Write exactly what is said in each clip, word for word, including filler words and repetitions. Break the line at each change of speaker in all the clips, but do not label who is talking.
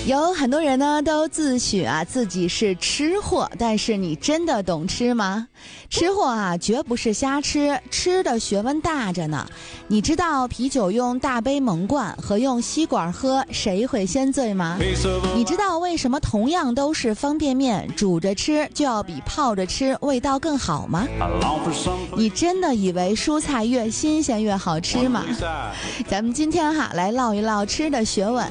有很多人呢都自诩啊自己是吃货，但是你真的懂吃吗？吃货啊绝不是瞎吃，吃的学问大着呢。你知道啤酒用大杯猛灌和用吸管喝谁会先醉吗？你知道为什么同样都是方便面，煮着吃就要比泡着吃味道更好吗？你真的以为蔬菜越新鲜越好吃吗？咱们今天哈来唠一唠吃的学问。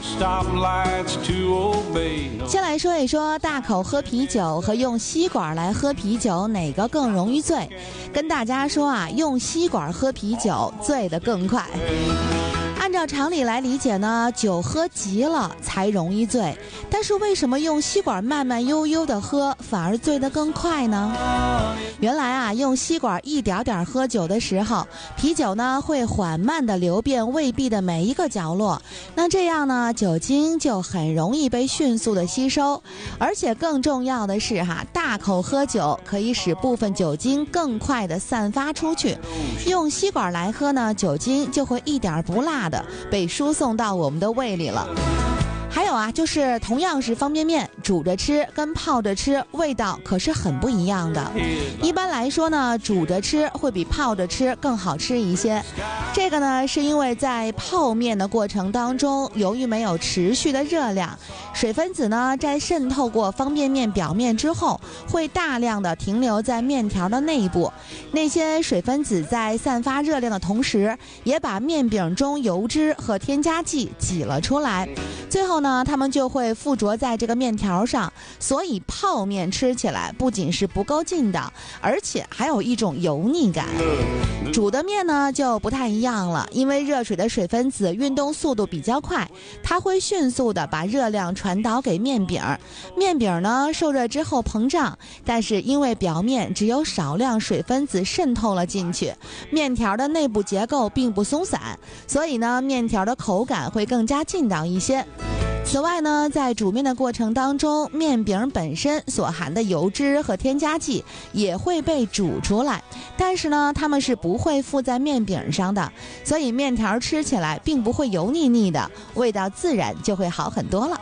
先来说一说大口喝啤酒和用吸管来喝啤酒哪个更容易醉。跟大家说啊，用吸管喝啤酒醉得更快。按照常理来理解呢，酒喝急了才容易醉，但是为什么用吸管慢慢悠悠的喝反而醉得更快呢？原来啊，用吸管一点点喝酒的时候，啤酒呢会缓慢地流遍胃壁的每一个角落，那这样呢，酒精就很容易被迅速的吸收，而且更重要的是哈，大口喝酒可以使部分酒精更快地散发出去，用吸管来喝呢，酒精就会一点不落的被输送到我们的胃里了。还有啊，就是同样是方便面，煮着吃跟泡着吃味道可是很不一样的。一般来说呢，煮着吃会比泡着吃更好吃一些。这个呢，是因为在泡面的过程当中，由于没有持续的热量，水分子呢在渗透过方便面表面之后，会大量的停留在面条的内部。那些水分子在散发热量的同时，也把面饼中油脂和添加剂挤了出来。最后呢，它们就会附着在这个面条上，所以泡面吃起来不仅是不够劲道，而且还有一种油腻感。煮的面呢就不太一样了，因为热水的水分子运动速度比较快，它会迅速的把热量传导给面饼。面饼呢受热之后膨胀，但是因为表面只有少量水分子渗透了进去，面条的内部结构并不松散，所以呢面条的口感会更加劲道一些。此外呢，在煮面的过程当中，面饼本身所含的油脂和添加剂也会被煮出来，但是呢，它们是不会附在面饼上的，所以面条吃起来并不会油腻腻的，味道自然就会好很多了。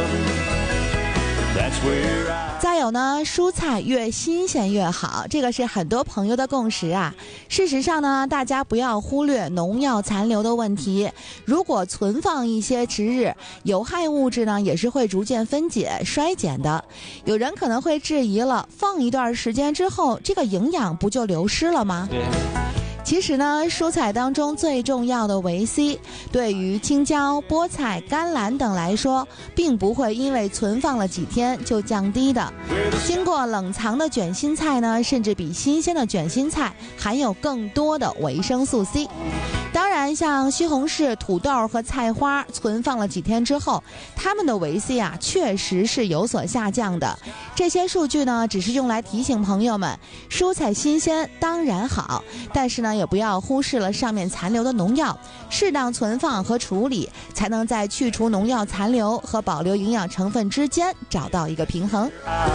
再有呢，蔬菜越新鲜越好，这个是很多朋友的共识啊。事实上呢，大家不要忽略农药残留的问题。如果存放一些时日，有害物质呢也是会逐渐分解衰减的。有人可能会质疑了，放一段时间之后，这个营养不就流失了吗？其实呢，蔬菜当中最重要的维 C， 对于青椒、菠菜、甘蓝等来说，并不会因为存放了几天就降低的。经过冷藏的卷心菜呢，甚至比新鲜的卷心菜含有更多的维生素 C。当然，像西红柿、土豆和菜花存放了几天之后，它们的维 C 啊，确实是有所下降的。这些数据呢，只是用来提醒朋友们，蔬菜新鲜当然好，但是呢，也不要忽视了上面残留的农药，适当存放和处理，才能在去除农药残留和保留营养成分之间找到一个平衡。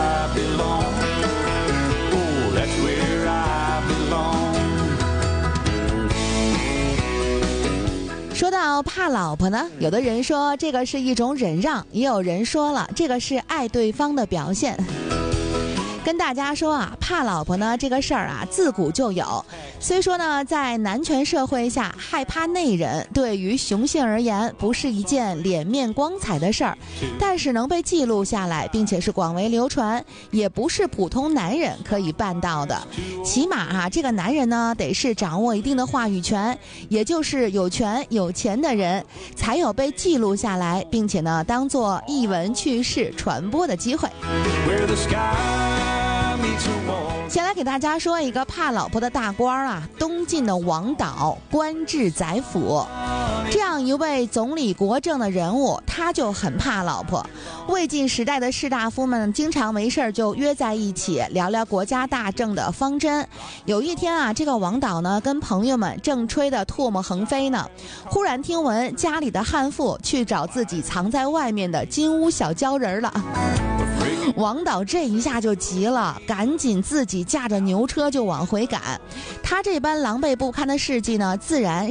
说到怕老婆呢，有的人说这个是一种忍让，也有人说了这个是爱对方的表现。跟大家说啊，怕老婆呢这个事儿啊，自古就有。虽说呢，在男权社会下，害怕内人对于雄性而言不是一件脸面光彩的事儿，但是能被记录下来，并且是广为流传，也不是普通男人可以办到的。起码啊，这个男人呢，得是掌握一定的话语权，也就是有权有钱的人，才有被记录下来，并且呢，当作译文趣事传播的机会。先来给大家说一个怕老婆的大官啊，东晋的王导官至宰辅，这样一位总理国政的人物，他就很怕老婆。魏晋时代的士大夫们经常没事就约在一起聊聊国家大政的方针。有一天啊，这个王导呢跟朋友们正吹得唾沫横飞呢，忽然听闻家里的悍妇去找自己藏在外面的金乌小鲛人了。王导这一下就急了，赶紧自己驾着牛车就往回赶。他这般狼狈不堪的事迹呢，自然